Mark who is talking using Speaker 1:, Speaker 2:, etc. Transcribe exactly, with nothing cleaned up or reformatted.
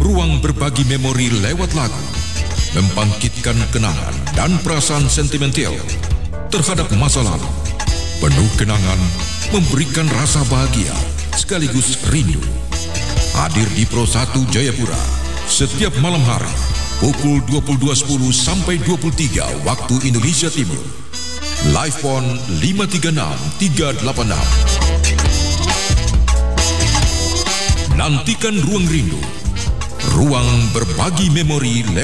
Speaker 1: Ruang berbagi memori lewat lagu, membangkitkan kenangan dan perasaan sentimental terhadap masa lalu. Penuh kenangan, memberikan rasa bahagia sekaligus rindu. Hadir di Pro satu Jayapura setiap malam hari pukul dua puluh dua sepuluh sampai dua puluh tiga waktu Indonesia Timur. Live Phone lima tiga enam tiga delapan enam. Nantikan Ruang Rindu, ruang berbagi memori lewat